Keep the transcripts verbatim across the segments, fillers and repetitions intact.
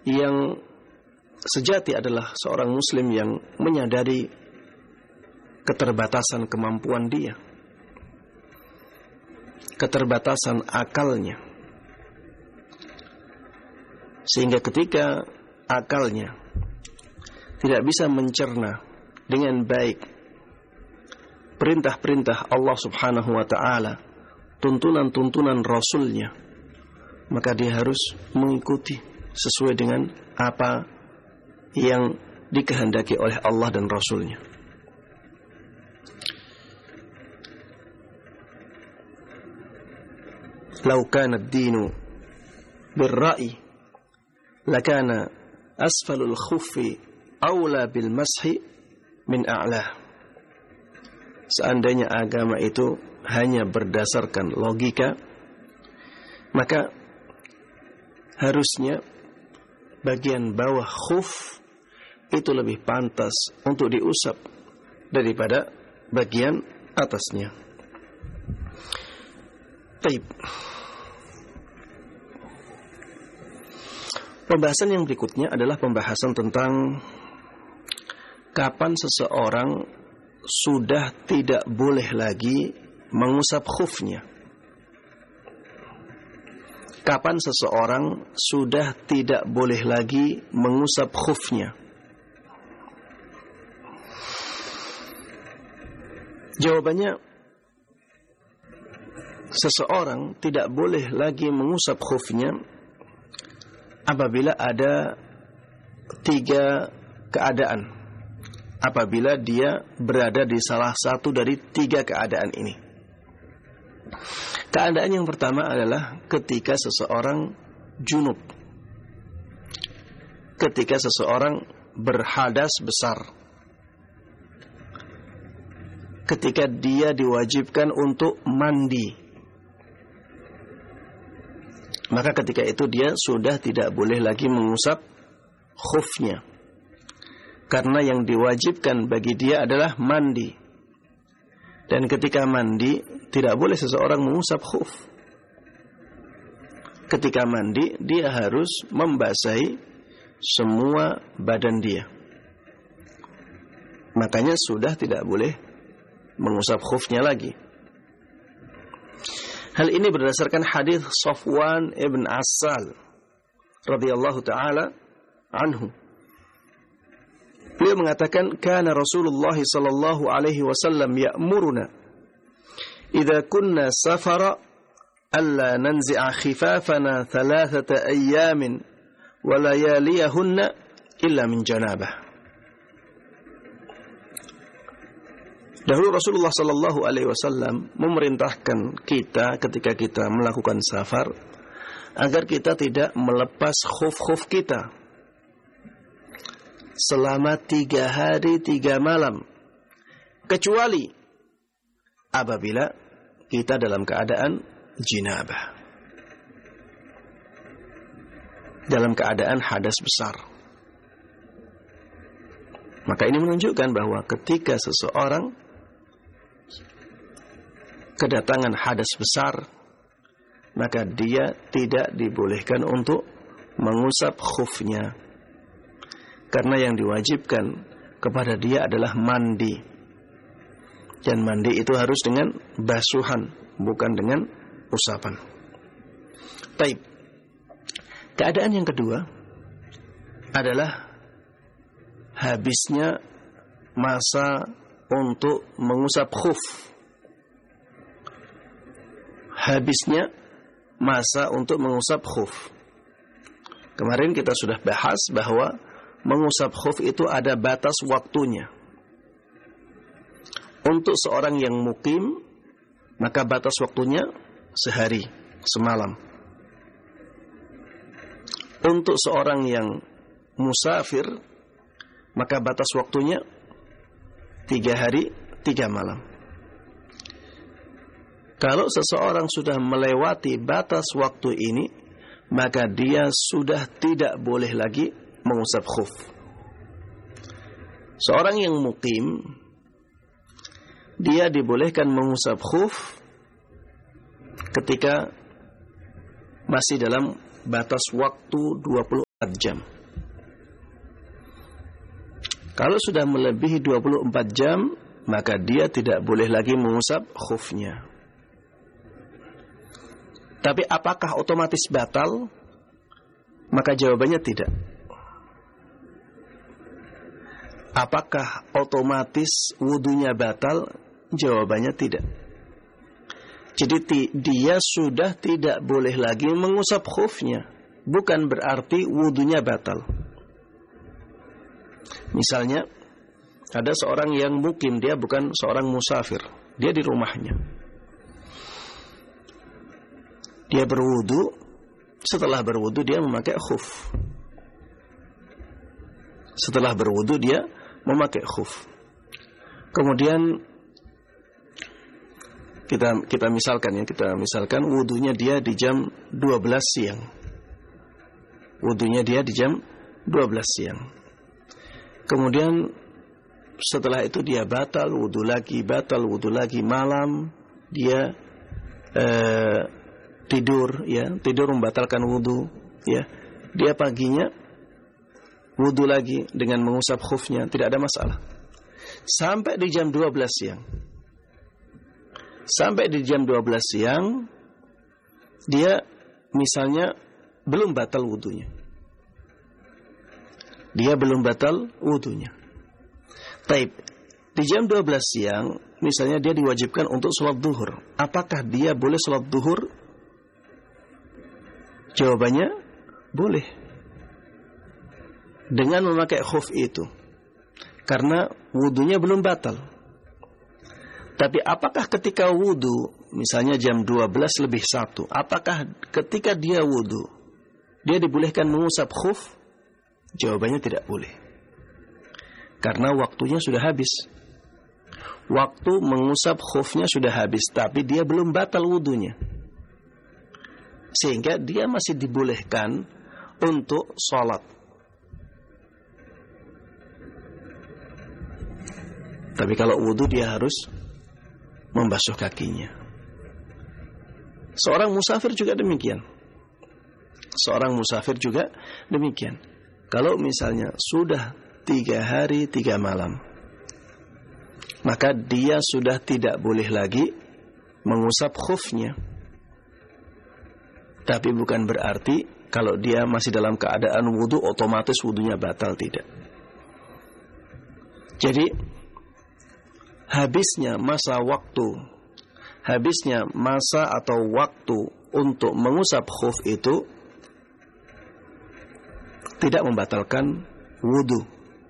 yang sejati adalah seorang muslim yang menyadari keterbatasan kemampuan dia, keterbatasan akalnya, sehingga ketika akalnya tidak bisa mencerna dengan baik perintah-perintah Allah Subhanahu wa ta'ala, tuntunan-tuntunan Rasulnya, maka dia harus mengikuti sesuai dengan apa yang dikehendaki oleh Allah dan Rasulnya. Lau kana ad-dinu bir-ra'i lakana asfalul khuffi aula bil mashi min a'la. Seandainya agama itu hanya berdasarkan logika, maka harusnya bagian bawah khuf itu lebih pantas untuk diusap daripada bagian atasnya. Baik. Pembahasan yang berikutnya adalah pembahasan tentang kapan seseorang sudah tidak boleh lagi mengusap khufnya. Kapan seseorang sudah tidak boleh lagi mengusap khufnya? Jawabannya, seseorang tidak boleh lagi mengusap khufnya apabila ada tiga keadaan. Apabila dia berada di salah satu dari tiga keadaan ini. Keadaan yang pertama adalah ketika seseorang junub, ketika seseorang berhadas besar, ketika dia diwajibkan untuk mandi, maka ketika itu dia sudah tidak boleh lagi mengusap khufnya, karena yang diwajibkan bagi dia adalah mandi. Dan ketika mandi tidak boleh seseorang mengusap khuf. Ketika mandi dia harus membasahi semua badan dia, makanya sudah tidak boleh mengusap khufnya lagi. Hal ini berdasarkan hadis Safwan ibn Assal radhiyallahu taala anhu. Beliau mengatakan, kana Rasulullah sallallahu alaihi wasallam ya'muruna idza kunna safara alla nanzi'a khifafana thalathata ayyamin wa layaliyahunna illa min janabah. Dahulu Rasulullah sallallahu alaihi wasallam memerintahkan kita ketika kita melakukan safar agar kita tidak melepas khuf-khuf kita selama tiga hari tiga malam, kecuali apabila kita dalam keadaan jinabah, dalam keadaan hadas besar. Maka ini menunjukkan bahwa ketika seseorang kedatangan hadas besar, maka dia tidak dibolehkan untuk mengusap khufnya, karena yang diwajibkan kepada dia adalah mandi, dan mandi itu harus dengan basuhan, bukan dengan usapan. Baik. Keadaan yang kedua adalah habisnya masa untuk mengusap khuf. Habisnya masa untuk mengusap khuf. Kemarin kita sudah bahas bahwa mengusap khuf itu ada batas waktunya. Untuk seorang yang mukim, maka batas waktunya sehari, semalam. Untuk seorang yang musafir, maka batas waktunya tiga hari, tiga malam. Kalau seseorang sudah melewati batas waktu ini, maka dia sudah tidak boleh lagi mengusap khuf. Seorang yang mukim, dia dibolehkan mengusap khuf ketika masih dalam batas waktu dua puluh empat jam. Kalau sudah melebihi dua puluh empat jam, maka dia tidak boleh lagi mengusap khufnya. Tapi apakah otomatis batal? Maka jawabannya tidak. Apakah otomatis wudunya batal? Jawabannya tidak. Jadi dia sudah tidak boleh lagi mengusap khufnya. Bukan berarti wudunya batal. Misalnya, ada seorang yang mukim, dia bukan seorang musafir. Dia di rumahnya. Dia berwudu, setelah berwudu dia memakai khuf. Setelah berwudu dia memakai khuf. Kemudian kita kita misalkan ya, kita misalkan wudunya dia di jam dua belas siang. Wudunya dia di jam dua belas siang. Kemudian setelah itu dia batal wudu lagi, batal wudu lagi, malam dia eh, tidur ya, tidur membatalkan wudu ya. Dia paginya wudu lagi dengan mengusap khufnya, tidak ada masalah. Sampai di jam dua belas siang. Sampai di jam dua belas siang dia misalnya belum batal wudunya. Dia belum batal wudunya. Taib, di jam dua belas siang misalnya dia diwajibkan untuk sholat duhur. Apakah dia boleh sholat duhur? Jawabannya boleh, dengan memakai khuf itu, karena wudunya belum batal. Tapi apakah ketika wudu, misalnya jam dua belas lebih satu, apakah ketika dia wudu dia dibolehkan mengusap khuf? Jawabannya tidak boleh, karena waktunya sudah habis. Waktu mengusap khufnya sudah habis, tapi dia belum batal wudunya, sehingga dia masih dibolehkan untuk sholat. Tapi kalau wudu dia harus membasuh kakinya. Seorang musafir juga demikian. Seorang musafir juga demikian. Kalau misalnya sudah tiga hari tiga malam, maka dia sudah tidak boleh lagi mengusap khufnya. Tapi bukan berarti kalau dia masih dalam keadaan wudu otomatis wudunya batal, tidak. Jadi habisnya masa waktu, habisnya masa atau waktu untuk mengusap khuf itu tidak membatalkan wudu,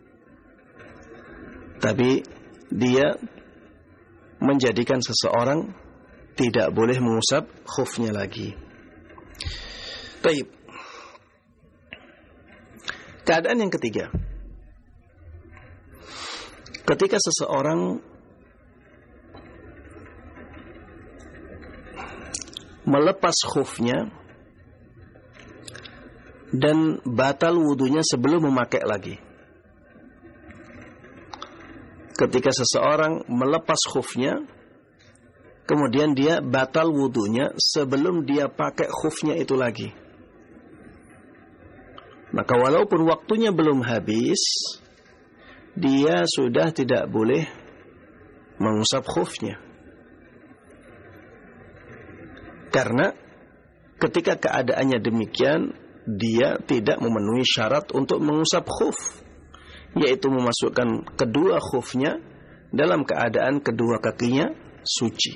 tapi dia menjadikan seseorang tidak boleh mengusap khufnya lagi. Baik. Keadaan yang ketiga, ketika seseorang melepas khufnya dan batal wudunya sebelum memakai lagi. Ketika seseorang melepas khufnya, kemudian dia batal wudunya sebelum dia pakai khufnya itu lagi, maka walaupun waktunya belum habis, dia sudah tidak boleh mengusap khufnya. Karena ketika keadaannya demikian, dia tidak memenuhi syarat untuk mengusap khuf, yaitu memasukkan kedua khufnya dalam keadaan kedua kakinya suci.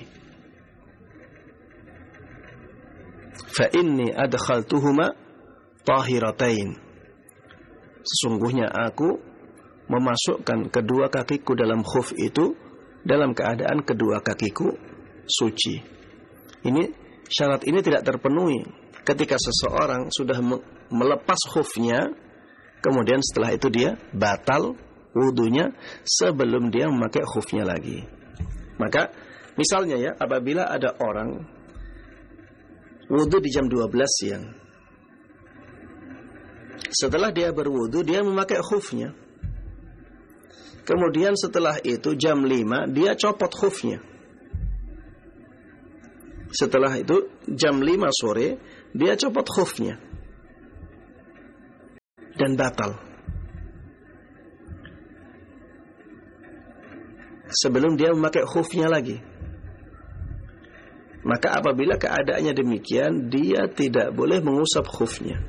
Fa inni adkhaltuhuma tahiratain. Sesungguhnya aku memasukkan kedua kakiku dalam khuf itu dalam keadaan kedua kakiku suci. Ini syarat ini tidak terpenuhi ketika seseorang sudah melepas khufnya, kemudian setelah itu dia batal wudunya sebelum dia memakai khufnya lagi. Maka misalnya ya, apabila ada orang wudu di jam dua belas siang, setelah dia berwudu dia memakai khufnya, kemudian setelah itu jam lima dia copot khufnya, setelah itu jam lima sore dia copot khufnya dan batal. sebelum dia memakai khufnya lagi. Maka apabila keadaannya demikian, dia tidak boleh mengusap khufnya.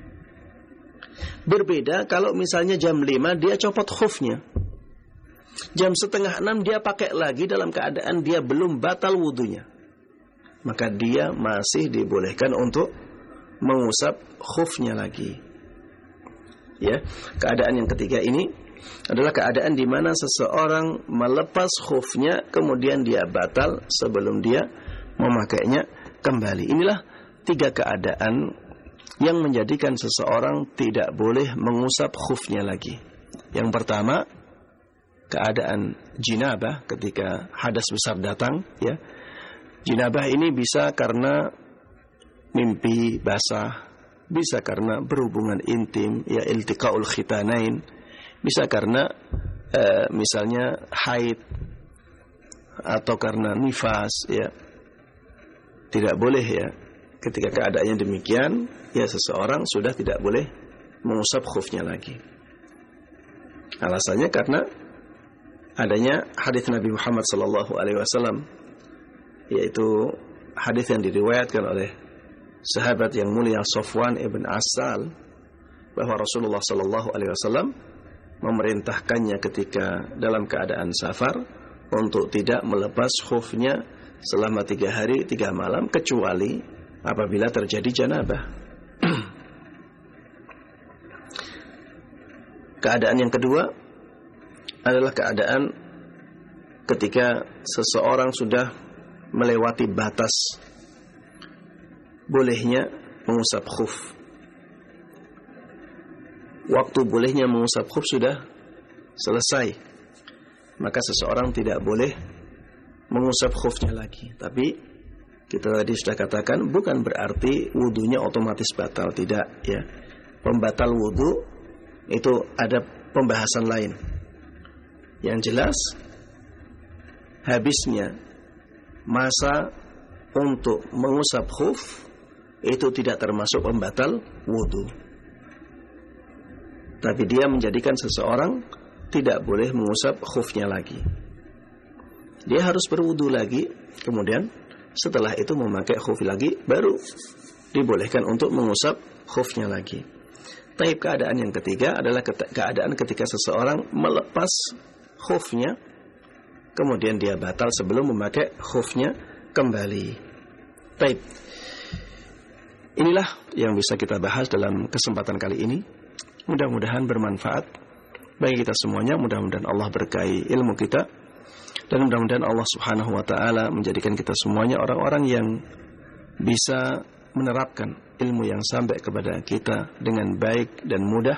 Berbeda kalau misalnya jam lima dia copot khufnya, jam setengah enam dia pakai lagi dalam keadaan dia belum batal wudunya, maka dia masih dibolehkan untuk mengusap khufnya lagi. Ya, keadaan yang ketiga ini adalah keadaan di mana seseorang melepas khufnya kemudian dia batal sebelum dia memakainya kembali. Inilah tiga keadaan yang menjadikan seseorang tidak boleh mengusap khufnya lagi. Yang pertama, keadaan jinabah ketika hadas besar datang, ya. Jinabah ini bisa karena mimpi basah, bisa karena berhubungan intim, ya, iltiqaul khitanain, bisa karena uh, misalnya haid atau karena nifas, ya. Tidak boleh, ya. Ketika keadaannya demikian, ya, seseorang sudah tidak boleh mengusap khufnya lagi. Alasannya karena adanya hadis Nabi Muhammad sallallahu alaihi wasallam, yaitu hadis yang diriwayatkan oleh sahabat yang mulia Safwan ibn Asal, bahwa Rasulullah sallallahu alaihi wasallam memerintahkannya ketika dalam keadaan safar untuk tidak melepas khufnya selama tiga hari tiga malam kecuali apabila terjadi janabah. Keadaan yang kedua adalah keadaan ketika seseorang sudah melewati batas bolehnya mengusap khuf. Waktu bolehnya mengusap khuf sudah selesai, maka seseorang tidak boleh mengusap khufnya lagi. Tapi kita tadi sudah katakan bukan berarti wudunya otomatis batal, tidak, ya. Pembatal wudu itu ada pembahasan lain. Yang jelas habisnya masa untuk mengusap khuf itu tidak termasuk pembatal wudu. Tapi dia menjadikan seseorang tidak boleh mengusap khufnya lagi. Dia harus berwudu lagi, kemudian setelah itu memakai khuf lagi, baru dibolehkan untuk mengusap khufnya lagi. Tapi keadaan yang ketiga adalah keadaan ketika seseorang melepas khufnya, kemudian dia batal sebelum memakai khufnya kembali. Baik, inilah yang bisa kita bahas dalam kesempatan kali ini. Mudah-mudahan bermanfaat bagi kita semuanya. Mudah-mudahan Allah berkahi ilmu kita, dan mudah-mudahan Allah subhanahu wa ta'ala menjadikan kita semuanya orang-orang yang bisa menerapkan ilmu yang sampai kepada kita dengan baik dan mudah,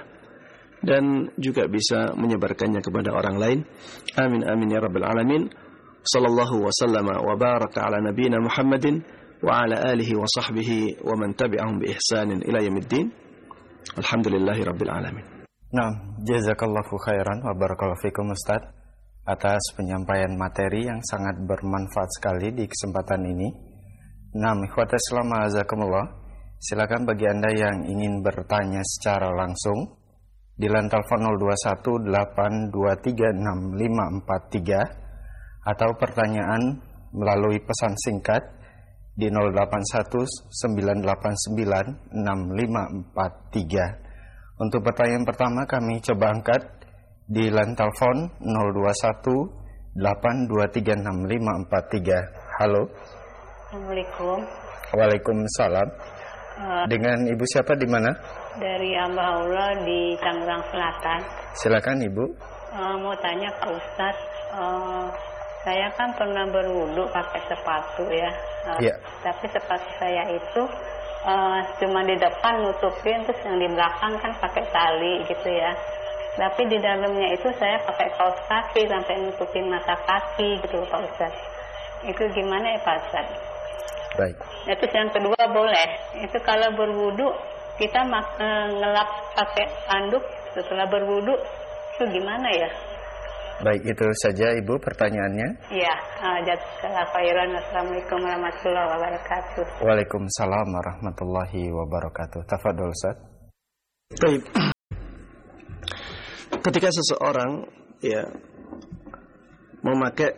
dan juga bisa menyebarkannya kepada orang lain. Amin amin ya rabbal alamin. Sallallahu wa sallama wa baraka ala nabiyina Muhammadin wa ala alihi wa sahbihi wa man tabi'ahum bi ihsanin ila yaumiddin. Alhamdulillahi rabbil alamin. Nah, jazakallahu khairan wa barakallahu fikum Ustaz atas penyampaian materi yang sangat bermanfaat sekali di kesempatan ini. Nah, ikhwatas Islam azakumullah, silakan bagi Anda yang ingin bertanya secara langsung di line telepon nol dua satu delapan dua tiga enam lima empat tiga atau pertanyaan melalui pesan singkat di nol delapan satu sembilan delapan sembilan enam lima empat tiga. Untuk pertanyaan pertama kami coba angkat di line telepon nol dua satu delapan dua tiga enam lima empat tiga. Halo. Assalamualaikum. Waalaikumsalam. Uh, Dengan Ibu siapa di mana? Dari Amba Allah di Tangerang Selatan. Silakan Ibu. Uh, mau tanya Pak Ustadz, uh, saya kan pernah berwudu pakai sepatu ya. Uh, ya. Tapi sepatu saya itu uh, cuma di depan nutupin, terus yang di belakang kan pakai tali gitu ya. Tapi di dalamnya itu saya pakai kaos kaki sampai nutupin mata kaki gitu Pak Ustadz. Itu gimana ya Pak Ustadz? Baik. Itu yang kedua boleh. Itu kalau berwudu kita mak- e, ngelap pakai anduk setelah berwudu, itu gimana ya? Baik, itu saja Ibu pertanyaannya. Iya, uh, jazakallahu khairan. Assalamualaikum warahmatullahi wabarakatuh. Waalaikumsalam warahmatullahi wabarakatuh. Tafadhol Ustaz. Baik. Ketika seseorang ya memakai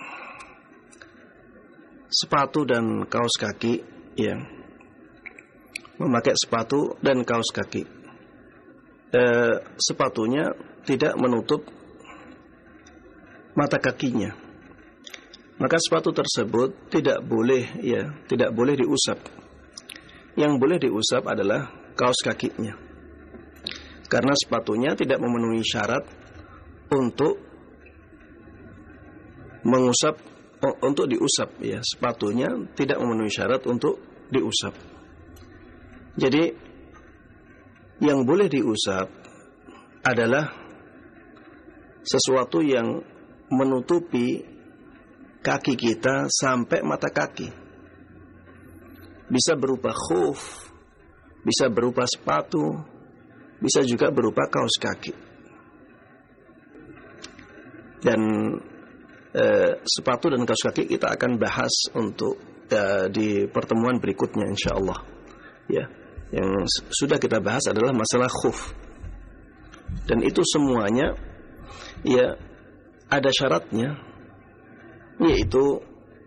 sepatu dan kaos kaki, ya, memakai sepatu dan kaos kaki, e, sepatunya tidak menutup mata kakinya, maka sepatu tersebut tidak boleh, ya, tidak boleh diusap. Yang boleh diusap adalah kaos kakinya, karena sepatunya tidak memenuhi syarat untuk mengusap, untuk diusap, ya, sepatunya tidak memenuhi syarat untuk diusap. Jadi yang boleh diusap adalah sesuatu yang menutupi kaki kita sampai mata kaki. Bisa berupa khuf, bisa berupa sepatu, bisa juga berupa kaos kaki. Dan eh, sepatu dan kaos kaki kita akan bahas untuk eh, di pertemuan berikutnya insyaallah. Ya, yang sudah kita bahas adalah masalah khuf. Dan itu semuanya, ya, ada syaratnya, yaitu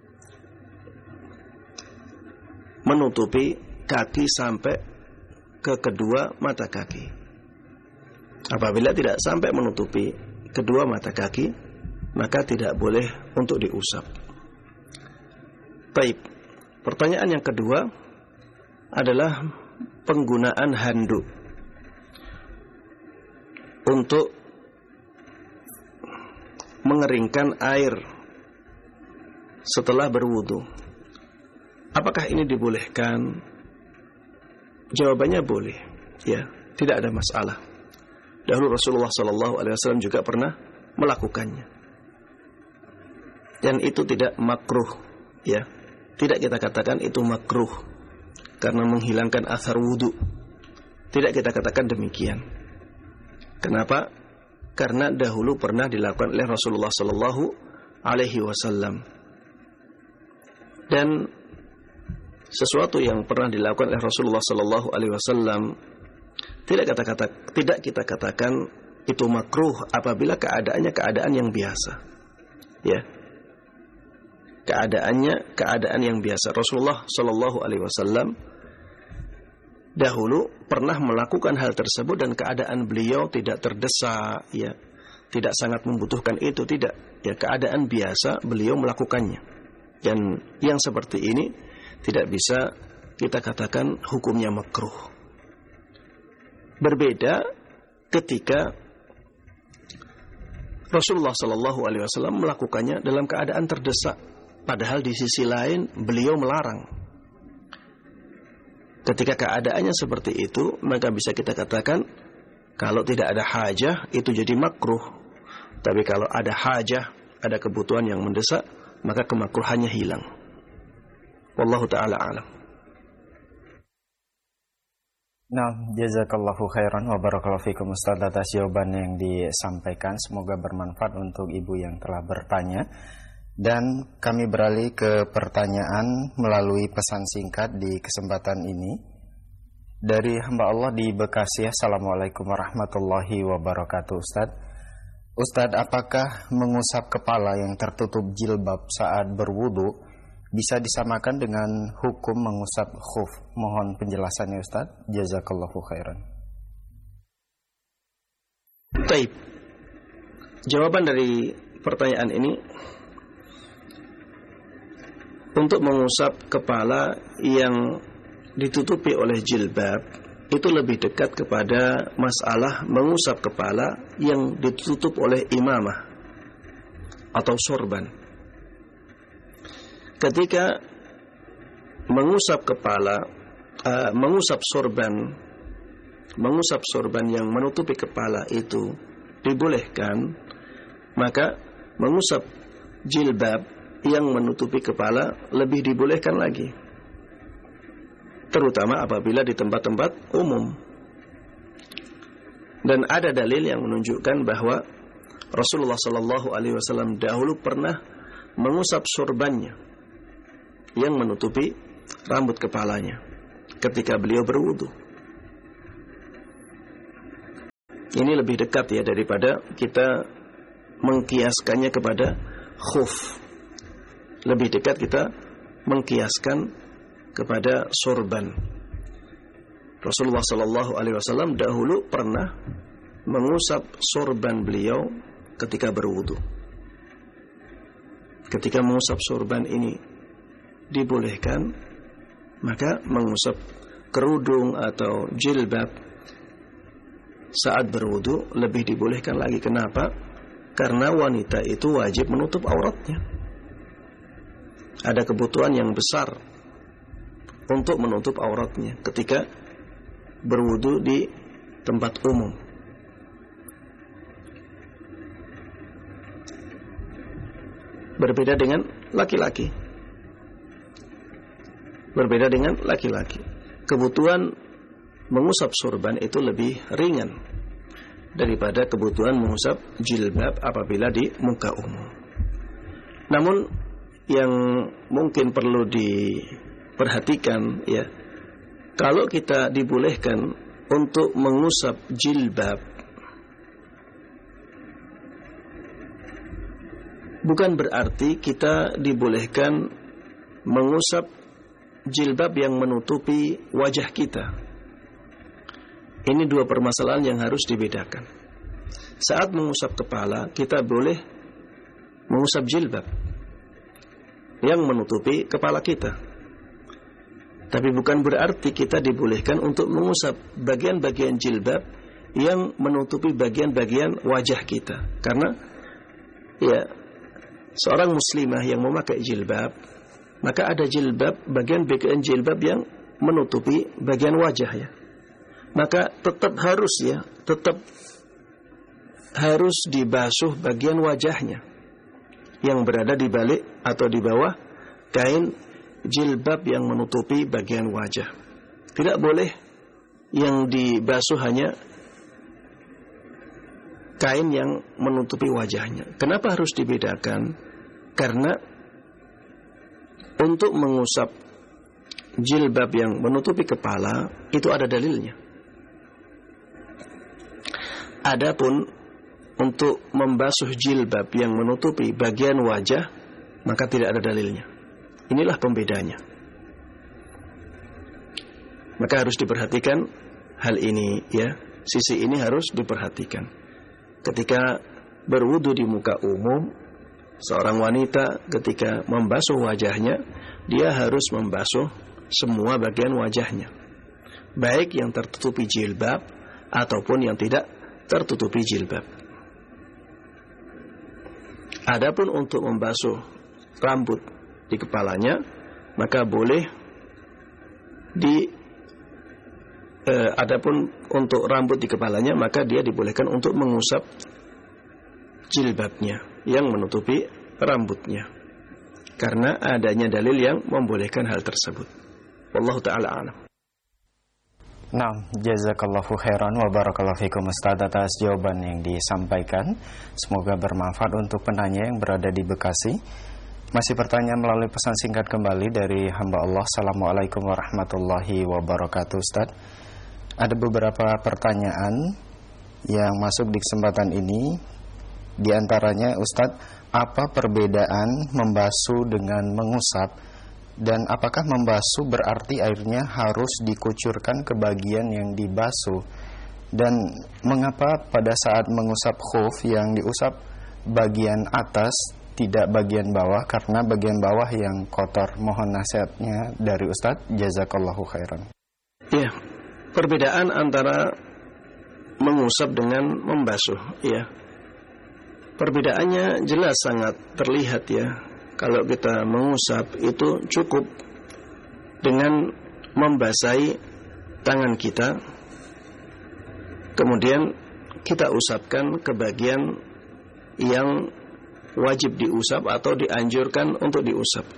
menutupi kaki sampai ke kedua mata kaki. Apabila tidak sampai menutupi kedua mata kaki, maka tidak boleh untuk diusap. Baik. Pertanyaan yang kedua adalah penggunaan handuk untuk mengeringkan air setelah berwudu. Apakah ini dibolehkan? Jawabannya boleh, ya, tidak ada masalah. Dahulu Rasulullah Sallallahu Alaihi Wasallam juga pernah melakukannya, dan itu tidak makruh, ya, tidak kita katakan itu makruh karena menghilangkan athar wudu. Tidak kita katakan demikian. Kenapa? Karena dahulu pernah dilakukan oleh Rasulullah Sallallahu Alaihi Wasallam, dan sesuatu yang pernah dilakukan oleh Rasulullah Sallallahu Alaihi Wasallam tidak kata-kata tidak kita katakan itu makruh apabila keadaannya keadaan yang biasa, ya, keadaannya keadaan yang biasa. Rasulullah Sallallahu Alaihi Wasallam dahulu pernah melakukan hal tersebut dan keadaan beliau tidak terdesak, ya, tidak sangat membutuhkan itu, tidak, ya, keadaan biasa beliau melakukannya. Dan yang seperti ini tidak bisa kita katakan hukumnya makruh. Berbeda ketika Rasulullah Sallallahu Alaihi Wasallam melakukannya dalam keadaan terdesak, padahal di sisi lain beliau melarang. Ketika keadaannya seperti itu, maka bisa kita katakan kalau tidak ada hajah itu jadi makruh. Tapi kalau ada hajah, ada kebutuhan yang mendesak, maka kemakruhannya hilang. Wallahu ta'ala alam. Nah, jazakallahu khairan wa barakallahu fikum Ustaz atas jawaban yang disampaikan. Semoga bermanfaat untuk ibu yang telah bertanya. Dan kami beralih ke pertanyaan melalui pesan singkat di kesempatan ini. Dari hamba Allah di Bekasi. Assalamualaikum warahmatullahi wabarakatuh Ustaz. Ustaz, apakah mengusap kepala yang tertutup jilbab saat berwudu bisa disamakan dengan hukum mengusap khuf? Mohon penjelasannya Ustaz. Jazakallahu khairan. Baik. Jawaban dari pertanyaan ini, untuk mengusap kepala yang ditutupi oleh jilbab itu lebih dekat kepada masalah mengusap kepala yang ditutup oleh imamah atau sorban. Ketika mengusap kepala, uh, mengusap sorban, mengusap sorban yang menutupi kepala itu dibolehkan, maka mengusap jilbab yang menutupi kepala lebih dibolehkan lagi, terutama apabila di tempat-tempat umum. Dan ada dalil yang menunjukkan bahwa Rasulullah Sallallahu Alaihi Wasallam dahulu pernah mengusap sorbannya yang menutupi rambut kepalanya ketika beliau berwudu. Ini lebih dekat, ya, daripada kita mengkiaskannya kepada khuf. Lebih dekat kita mengkiaskan kepada sorban. Rasulullah Sallallahu Alaihi Wasallam dahulu pernah mengusap sorban beliau ketika berwudu. Ketika mengusap sorban ini dibolehkan, maka mengusap kerudung atau jilbab saat berwudu lebih dibolehkan lagi. Kenapa? Karena wanita itu wajib menutup auratnya. Ada kebutuhan yang besar untuk menutup auratnya ketika berwudu di tempat umum. Berbeda dengan laki-laki. Berbeda dengan laki-laki. Kebutuhan mengusap sorban itu lebih ringan daripada kebutuhan mengusap jilbab apabila di muka umum. Namun yang mungkin perlu diperhatikan, ya, kalau kita dibolehkan untuk mengusap jilbab, bukan berarti kita dibolehkan mengusap jilbab yang menutupi wajah kita. Ini dua permasalahan yang harus dibedakan. Saat mengusap kepala, kita boleh mengusap jilbab yang menutupi kepala kita. Tapi bukan berarti kita dibolehkan untuk mengusap bagian-bagian jilbab yang menutupi bagian-bagian wajah kita. Karena ya, seorang muslimah yang memakai jilbab, maka ada jilbab, bagian-bagian jilbab yang menutupi bagian wajahnya. Maka tetap harus ya, tetap harus dibasuh bagian wajahnya yang berada di balik atau di bawah kain jilbab yang menutupi bagian wajah. Tidak boleh yang dibasuh hanya kain yang menutupi wajahnya. Kenapa harus dibedakan? Karena untuk mengusap jilbab yang menutupi kepala itu ada dalilnya. Adapun untuk membasuh jilbab yang menutupi bagian wajah, maka tidak ada dalilnya. Inilah pembedanya. Maka harus diperhatikan hal ini, ya. Sisi ini harus diperhatikan. Ketika berwudu di muka umum, seorang wanita ketika membasuh wajahnya, dia harus membasuh semua bagian wajahnya, baik yang tertutupi jilbab ataupun yang tidak tertutupi jilbab. Adapun untuk membasuh rambut di kepalanya, maka boleh di eh, adapun untuk rambut di kepalanya, maka dia dibolehkan untuk mengusap jilbabnya yang menutupi rambutnya, karena adanya dalil yang membolehkan hal tersebut. Wallahu ta'ala a'lam. Nah, jazakallahu khairan wa barakallahu fikum Ustaz atas jawaban yang disampaikan. Semoga bermanfaat untuk penanya yang berada di Bekasi. Masih pertanyaan melalui pesan singkat kembali dari hamba Allah. Assalamualaikum warahmatullahi wabarakatuh Ustaz. Ada beberapa pertanyaan yang masuk di kesempatan ini. Di antaranya Ustaz, apa perbedaan membasuh dengan mengusap? Dan apakah membasuh berarti airnya harus dikucurkan ke bagian yang dibasuh? Dan mengapa pada saat mengusap khuf yang diusap bagian atas tidak bagian bawah, karena bagian bawah yang kotor? Mohon nasihatnya dari Ustadz. Jazakallahu khairan. Ya, perbedaan antara mengusap dengan membasuh, ya. Perbedaannya jelas sangat terlihat, ya. Kalau kita mengusap itu cukup dengan membasahi tangan kita, kemudian kita usapkan ke bagian yang wajib diusap atau dianjurkan untuk diusap.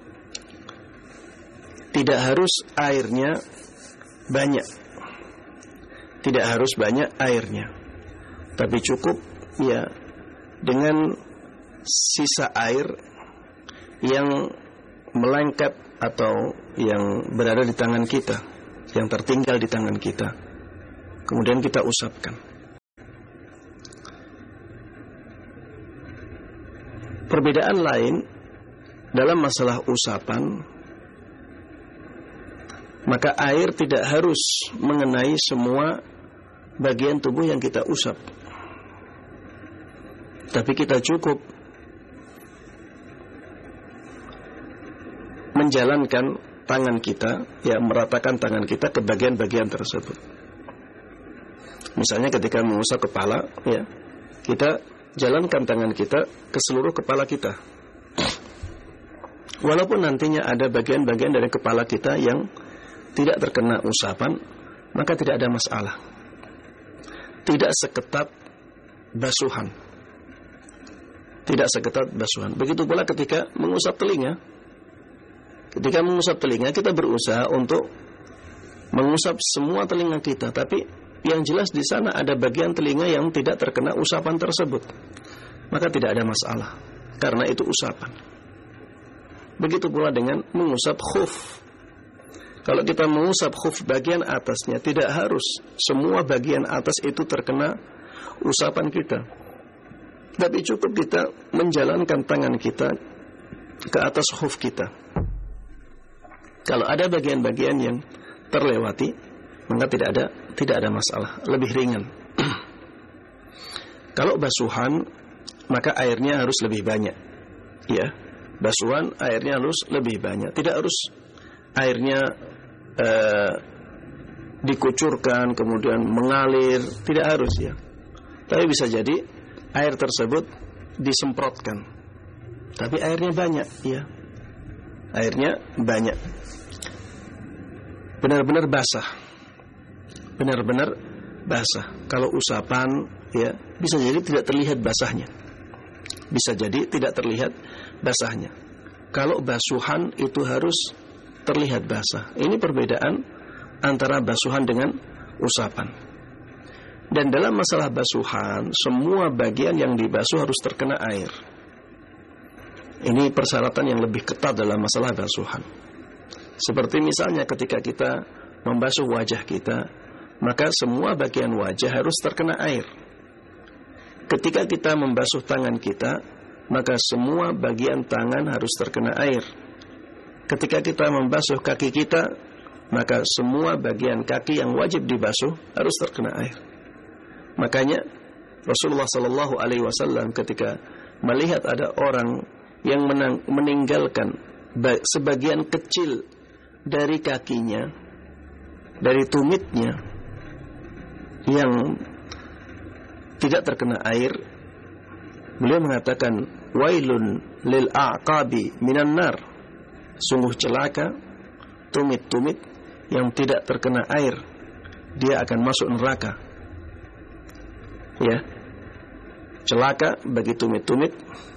Tidak harus airnya banyak, tidak harus banyak airnya, tapi cukup ya dengan sisa air yang melengket atau yang berada di tangan kita, yang tertinggal di tangan kita, kemudian kita usapkan. Perbedaan lain dalam masalah usapan, maka air tidak harus mengenai semua bagian tubuh yang kita usap, tapi kita cukup menjalankan tangan kita, ya, meratakan tangan kita ke bagian-bagian tersebut. Misalnya ketika mengusap kepala, ya, kita jalankan tangan kita ke seluruh kepala kita. Walaupun nantinya ada bagian-bagian dari kepala kita yang tidak terkena usapan, maka tidak ada masalah. Tidak seketat basuhan. Tidak seketat basuhan. Begitu pula ketika mengusap telinga. Ketika mengusap telinga, kita berusaha untuk mengusap semua telinga kita, tapi yang jelas di sana ada bagian telinga yang tidak terkena usapan tersebut, maka tidak ada masalah, karena itu usapan. Begitu pula dengan mengusap khuf. Kalau kita mengusap khuf bagian atasnya, tidak harus semua bagian atas itu terkena usapan kita, tapi cukup kita menjalankan tangan kita ke atas khuf kita. Kalau ada bagian-bagian yang terlewati, maka tidak ada tidak ada masalah, lebih ringan. Kalau basuhan, maka airnya harus lebih banyak. Ya, basuhan airnya harus lebih banyak. Tidak harus airnya uh, dikucurkan kemudian mengalir, tidak harus, ya. Tapi bisa jadi air tersebut disemprotkan, tapi airnya banyak, ya. Airnya banyak, benar-benar basah, benar-benar basah. Kalau usapan, ya, bisa jadi tidak terlihat basahnya, bisa jadi tidak terlihat basahnya. Kalau basuhan itu harus terlihat basah. Ini perbedaan antara basuhan dengan usapan. Dan dalam masalah basuhan, semua bagian yang dibasuh harus terkena air. Ini persyaratan yang lebih ketat dalam masalah basuhan. Seperti misalnya ketika kita membasuh wajah kita, maka semua bagian wajah harus terkena air. Ketika kita membasuh tangan kita, maka semua bagian tangan harus terkena air. Ketika kita membasuh kaki kita, maka semua bagian kaki yang wajib dibasuh harus terkena air. Makanya Rasulullah Sallallahu Alaihi Wasallam ketika melihat ada orang yang menang, meninggalkan sebagian kecil dari kakinya, dari tumitnya yang tidak terkena air, beliau mengatakan, wailun lil a'qabi minan nar, sungguh celaka tumit-tumit yang tidak terkena air, dia akan masuk neraka. Ya, celaka bagi tumit-tumit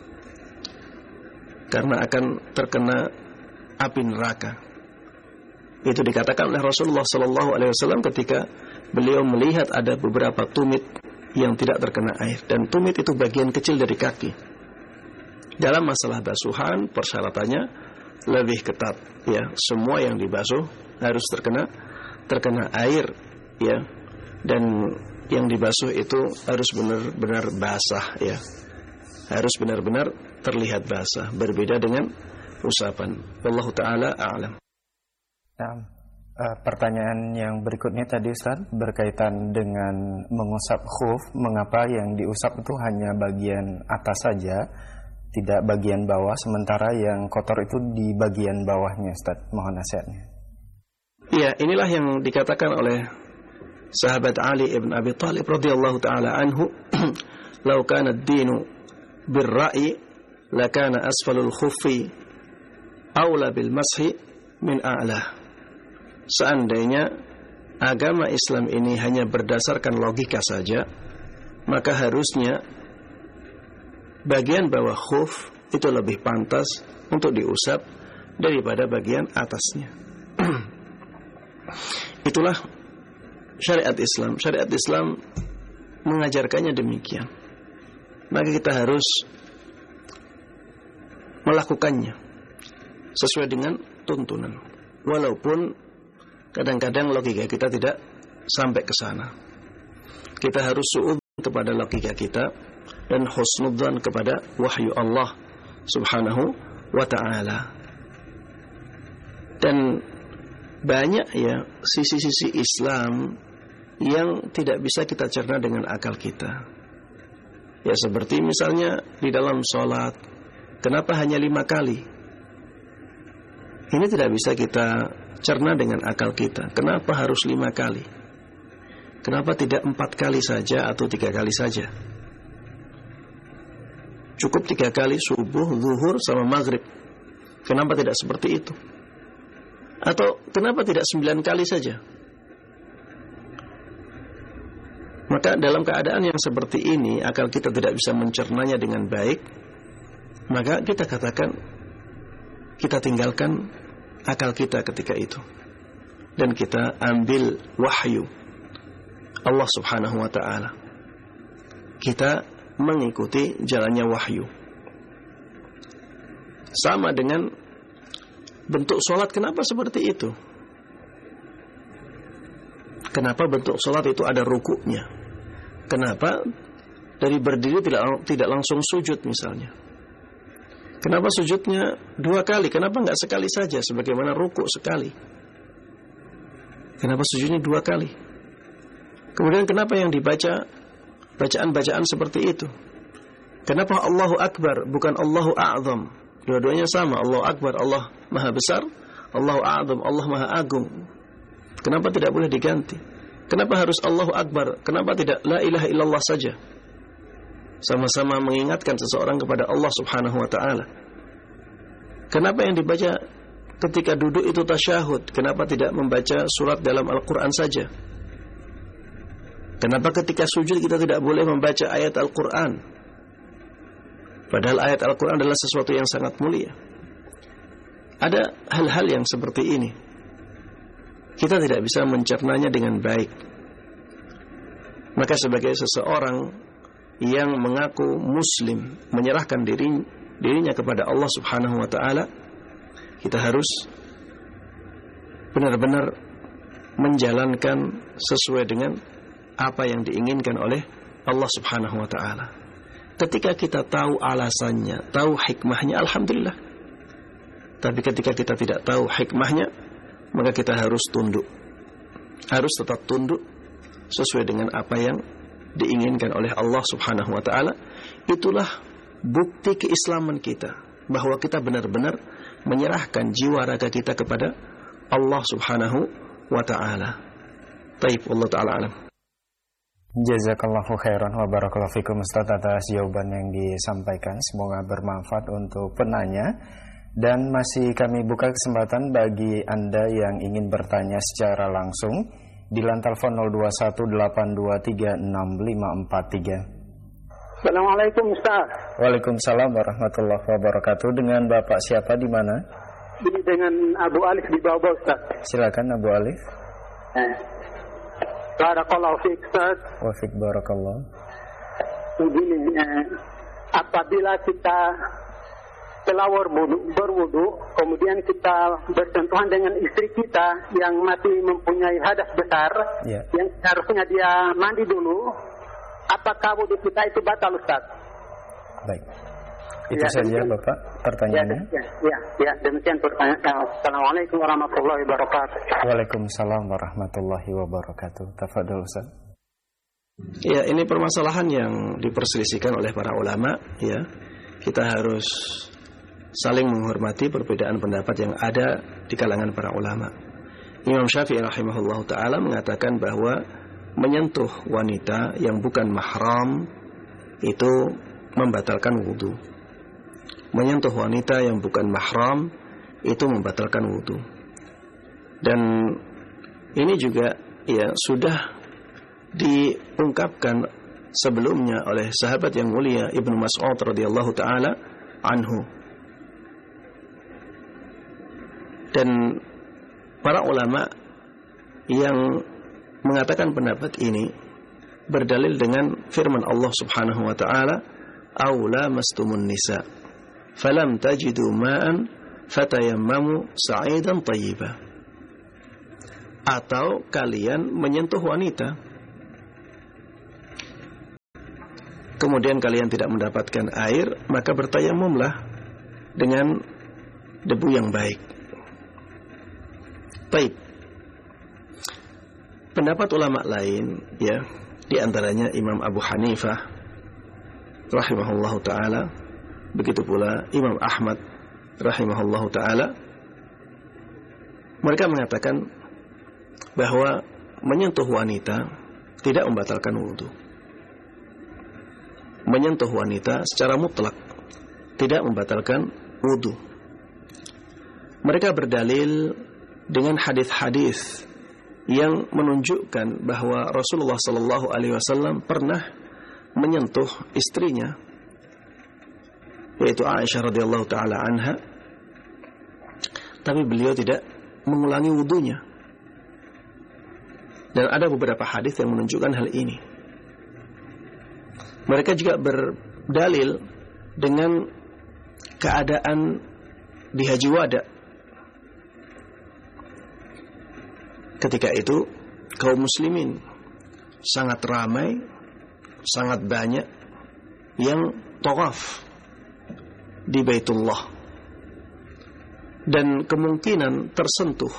karena akan terkena api neraka. Itu dikatakan oleh Rasulullah Sallallahu Alaihi Wasallam ketika beliau melihat ada beberapa tumit yang tidak terkena air, dan tumit itu bagian kecil dari kaki. Dalam masalah basuhan, persyaratannya lebih ketat, ya. Semua yang dibasuh harus terkena terkena air, ya. Dan yang dibasuh itu harus benar-benar basah, ya. Harus benar-benar terlihat basah, berbeda dengan usapan. Wallahu taala a'lam. Nah, uh, pertanyaan yang berikutnya tadi Ustaz berkaitan dengan mengusap khuf, mengapa yang diusap itu hanya bagian atas saja, tidak bagian bawah, sementara yang kotor itu di bagian bawahnya, Ustaz? Mohon nasihatnya. Iya, inilah yang dikatakan oleh sahabat Ali ibn Abi Thalib radhiyallahu taala anhu, "Lau kana ad-dinu bir-ra'yi lakana asfalul khuffi aula bil mashi min a'la." Seandainya agama Islam ini hanya berdasarkan logika saja, maka harusnya bagian bawah khuf itu lebih pantas untuk diusap daripada bagian atasnya. Itulah syariat Islam. Syariat Islam mengajarkannya demikian. Maka kita harus melakukannya sesuai dengan tuntunan. Walaupun kadang-kadang logika kita tidak sampai ke sana. Kita harus su'ud kepada logika kita dan husnudzan kepada wahyu Allah Subhanahu wa ta'ala. Dan banyak ya sisi-sisi Islam yang tidak bisa kita cerna dengan akal kita. Ya seperti misalnya di dalam sholat, kenapa hanya lima kali? Ini tidak bisa kita cerna dengan akal kita. Kenapa harus lima kali? Kenapa tidak empat kali saja atau tiga kali saja? Cukup tiga kali subuh, zuhur, sama maghrib. Kenapa tidak seperti itu? Atau kenapa tidak sembilan kali saja? Maka dalam keadaan yang seperti ini, akal kita tidak bisa mencernanya dengan baik, maka kita katakan, kita tinggalkan akal kita ketika itu, dan kita ambil wahyu Allah Subhanahu wa ta'ala. Kita mengikuti jalannya wahyu. Sama dengan bentuk sholat, kenapa seperti itu? Kenapa bentuk sholat itu ada rukuknya? Kenapa dari berdiri tidak tidak langsung sujud misalnya? Kenapa sujudnya dua kali? Kenapa enggak sekali saja sebagaimana rukuk sekali? Kenapa sujudnya dua kali? Kemudian kenapa yang dibaca bacaan-bacaan seperti itu? Kenapa Allahu Akbar bukan Allahu A'zam? Dua-duanya sama, Allahu Akbar, Allah Maha Besar, Allahu A'zam, Allah Maha Agung. Kenapa tidak boleh diganti? Kenapa harus Allahu Akbar? Kenapa tidak La ilaha illallah saja? Sama-sama mengingatkan seseorang kepada Allah Subhanahu wa ta'ala. Kenapa yang dibaca ketika duduk itu tasyahud? Kenapa tidak membaca surat dalam Al-Quran saja? Kenapa ketika sujud kita tidak boleh membaca ayat Al-Quran? Padahal ayat Al-Quran adalah sesuatu yang sangat mulia. Ada hal-hal yang seperti ini, kita tidak bisa mencernanya dengan baik. Maka sebagai seseorang yang mengaku muslim, menyerahkan diri, dirinya kepada Allah Subhanahu wa ta'ala, kita harus benar-benar menjalankan sesuai dengan apa yang diinginkan oleh Allah Subhanahu wa ta'ala. Ketika kita tahu alasannya, tahu hikmahnya, alhamdulillah. Tapi ketika kita tidak tahu hikmahnya, maka kita harus tunduk. Harus tetap tunduk sesuai dengan apa yang diinginkan oleh Allah Subhanahu wa ta'ala. Itulah bukti keislaman kita, bahwa kita benar-benar menyerahkan jiwa raga kita kepada Allah Subhanahu wa ta'ala. Taib, Allah ta'ala alam. Jazakallahu khairan wa barakallahu fikum Ustaz atas jawaban yang disampaikan. Semoga bermanfaat untuk penanya. Dan masih kami buka kesempatan bagi Anda yang ingin bertanya secara langsung di line telepon nol dua satu delapan dua tiga enam lima empat tiga. Assalamualaikum Ustaz. Waalaikumsalam warahmatullahi wabarakatuh. Dengan Bapak siapa di mana? Ini dengan Abu Alif di bawah Ustaz. Silakan Abu Alif. Eh. Barakallahu fiik Ustaz. Wa fiik barakallah. Begini, eh, apabila kita telah berwudu, berwudu, kemudian kita bersentuhan dengan istri kita yang masih mempunyai hadas besar, yeah. yang harusnya dia mandi dulu, apakah wudu kita itu batal Ustaz? Baik. Itu ya, saja demikian. Bapak pertanyaannya. Ya, ya, ya, demikian pertanyaan. Assalamualaikum warahmatullahi wabarakatuh. Waalaikumsalam warahmatullahi wabarakatuh. Tafadhol Ustaz. Ya, ini permasalahan yang diperselisihkan oleh para ulama, ya. Kita harus saling menghormati perbedaan pendapat yang ada di kalangan para ulama. Imam Syafi'i rahimahullahu taala mengatakan bahwa menyentuh wanita yang bukan mahram itu membatalkan wudu. Menyentuh wanita yang bukan mahram itu membatalkan wudu. Dan ini juga ya sudah diungkapkan sebelumnya oleh sahabat yang mulia Ibnu Mas'ud radhiyallahu taala anhu. Dan para ulama yang mengatakan pendapat ini berdalil dengan firman Allah Subhanahu wa taala, "Aula mastumun nisa, falam tajidu ma'an, fatayammamu sa'idan thayyiba." Atau kalian menyentuh wanita, kemudian kalian tidak mendapatkan air, maka bertayamumlah dengan debu yang baik. Baik. Pendapat ulama lain, ya, di antaranya Imam Abu Hanifah rahimahullahu taala, begitu pula Imam Ahmad rahimahullahu taala, mereka mengatakan bahwa menyentuh wanita tidak membatalkan wudu. Menyentuh wanita secara mutlak tidak membatalkan wudu. Mereka berdalil dengan hadis-hadis yang menunjukkan bahwa Rasulullah sallallahu alaihi wasallam pernah menyentuh istrinya, yaitu Aisyah radhiyallahu taala anha, tapi beliau tidak mengulangi wudunya. Dan ada beberapa hadis yang menunjukkan hal ini. Mereka juga berdalil dengan keadaan di Haji Wada. Ketika itu kaum muslimin sangat ramai, sangat banyak yang tawaf di Baitullah, dan kemungkinan tersentuh,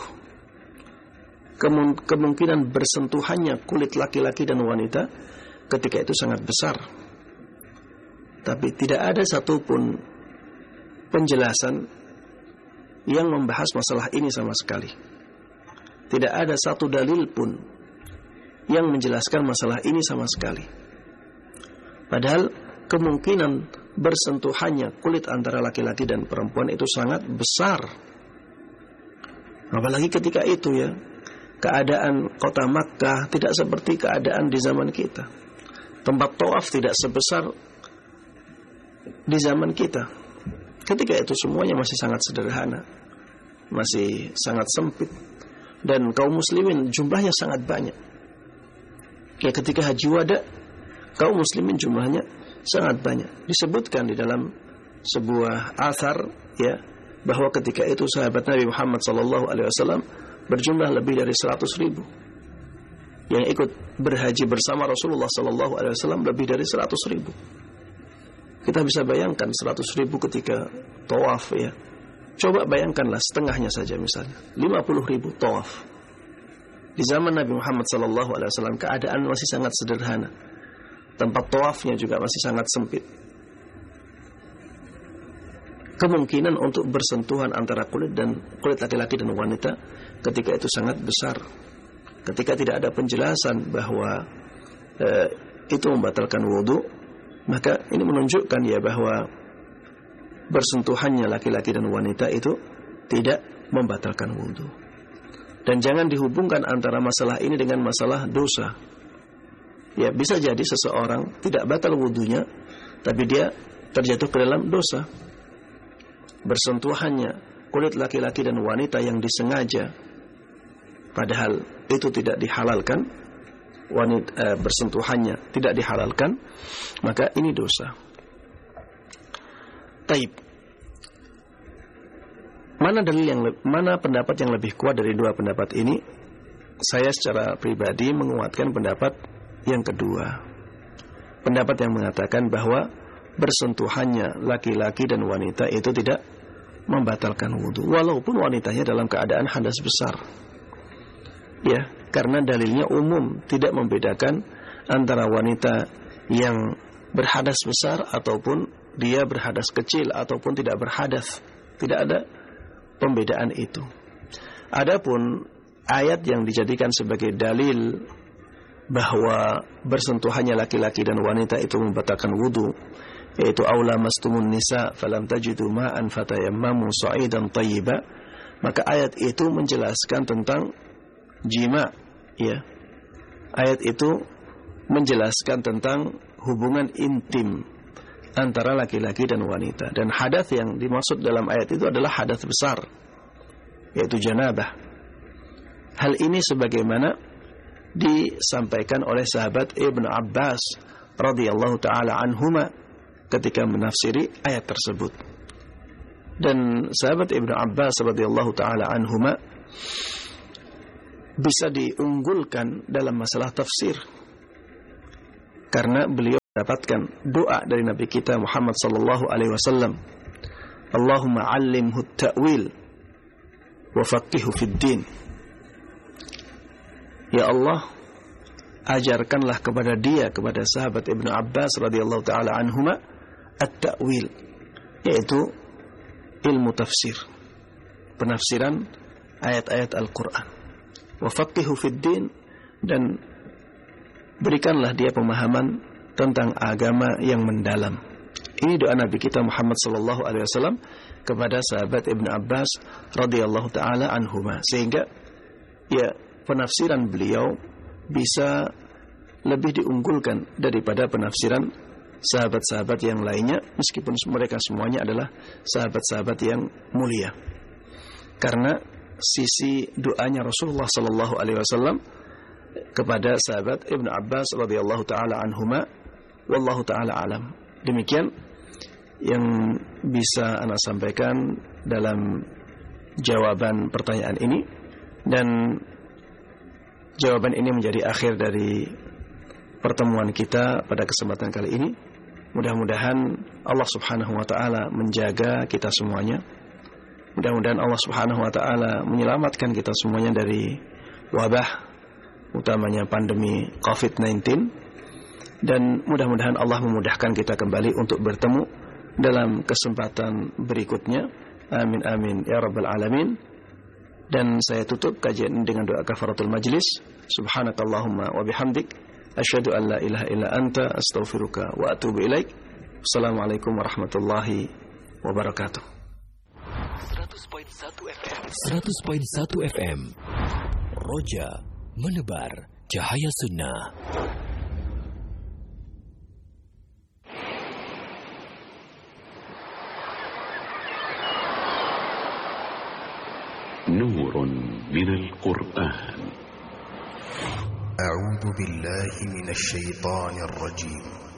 kemungkinan bersentuhannya kulit laki-laki dan wanita ketika itu sangat besar. Tapi tidak ada satupun penjelasan yang membahas masalah ini sama sekali. Tidak ada satu dalil pun yang menjelaskan masalah ini sama sekali. Padahal kemungkinan bersentuhannya kulit antara laki-laki dan perempuan itu sangat besar. Apalagi ketika itu, ya, keadaan kota Makkah tidak seperti keadaan di zaman kita. Tempat tawaf tidak sebesar di zaman kita. Ketika itu semuanya masih sangat sederhana, masih sangat sempit, dan kaum muslimin jumlahnya sangat banyak. Ya, ketika Haji Wada, kaum muslimin jumlahnya sangat banyak. Disebutkan di dalam sebuah athar, ya, bahwa ketika itu sahabat Nabi Muhammad sallallahu alaihi wasallam berjumlah lebih dari seratus ribu. Yang ikut berhaji bersama Rasulullah sallallahu alaihi wasallam lebih dari seratus ribu. Kita bisa bayangkan seratus ribu ketika tawaf, ya. Coba bayangkanlah setengahnya saja misalnya, lima puluh ribu tawaf. Di zaman Nabi Muhammad sallallahu alaihi wasallam keadaan masih sangat sederhana. Tempat tawafnya juga masih sangat sempit. Kemungkinan untuk bersentuhan antara kulit dan kulit laki-laki dan wanita ketika itu sangat besar. Ketika tidak ada penjelasan bahwa eh, itu membatalkan wudu, maka ini menunjukkan, ya, bahwa bersentuhannya laki-laki dan wanita itu tidak membatalkan wudu. Dan jangan dihubungkan antara masalah ini dengan masalah dosa. Ya, bisa jadi seseorang tidak batal wudunya, tapi dia terjatuh ke dalam dosa. Bersentuhannya kulit laki-laki dan wanita yang disengaja, padahal itu tidak dihalalkan, wanita eh, bersentuhannya tidak dihalalkan, maka ini dosa. Taib. Mana dalil yang le- mana pendapat yang lebih kuat dari dua pendapat ini? Saya secara pribadi menguatkan pendapat yang kedua. Pendapat yang mengatakan bahwa bersentuhannya laki-laki dan wanita itu tidak membatalkan wudu, walaupun wanitanya dalam keadaan hadas besar. Ya, karena dalilnya umum, tidak membedakan antara wanita yang berhadas besar ataupun dia berhadas kecil ataupun tidak berhadas. Tidak ada pembedaan itu. Adapun ayat yang dijadikan sebagai dalil bahwa bersentuhannya laki-laki dan wanita itu membatalkan wudu, yaitu aula mastumun nisa falam tajidu ma'an fatayammamu sa'idan thayyiba, maka ayat itu menjelaskan tentang jima, ya. Ayat itu menjelaskan tentang hubungan intim antara laki-laki dan wanita, dan hadas yang dimaksud dalam ayat itu adalah hadas besar, yaitu janabah. Hal ini sebagaimana disampaikan oleh sahabat Ibnu Abbas radhiyallahu taala anhuma ketika menafsiri ayat tersebut. Dan sahabat Ibnu Abbas radhiyallahu taala anhuma bisa diunggulkan dalam masalah tafsir karena beliau mendapatkan doa dari Nabi kita Muhammad sallallahu alaihi wasallam Allahumma 'allimhu at-ta'wil wa faqihhu fid din. Ya Allah, ajarkanlah kepada dia, kepada sahabat Ibnu Abbas radhiyallahu taala anhuma at-ta'wil, yaitu ilmu tafsir, penafsiran ayat-ayat Al-Qur'an. Wa faqihhu fid din, dan berikanlah dia pemahaman tentang agama yang mendalam. Ini doa Nabi kita Muhammad sallallahu alaihi wasallam kepada sahabat Ibnu Abbas radhiyallahu taala anhuma, sehingga ya penafsiran beliau bisa lebih diunggulkan daripada penafsiran sahabat-sahabat yang lainnya, meskipun mereka semuanya adalah sahabat-sahabat yang mulia. Karena sisi doanya Rasulullah sallallahu alaihi wasallam kepada sahabat Ibnu Abbas radhiyallahu taala anhuma, wallahu taala alam. Demikian yang bisa ana sampaikan dalam jawaban pertanyaan ini, dan jawaban ini menjadi akhir dari pertemuan kita pada kesempatan kali ini. Mudah-mudahan Allah Subhanahu wa taala menjaga kita semuanya. Mudah-mudahan Allah Subhanahu wa taala menyelamatkan kita semuanya dari wabah, utamanya pandemi covid sembilan belas, dan mudah-mudahan Allah memudahkan kita kembali untuk bertemu dalam kesempatan berikutnya. Amin amin ya rabbal alamin. Dan saya tutup kajian dengan doa kafaratul majlis. Subhanakallahumma wa bihamdik, asyhadu an la ilaha illa anta, astaghfiruka wa atubu ilaik. Assalamualaikum warahmatullahi wabarakatuh. seratus koma satu F M Roja menebar cahaya sunnah. نور من القرآن. أعوذ بالله من الشيطان الرجيم.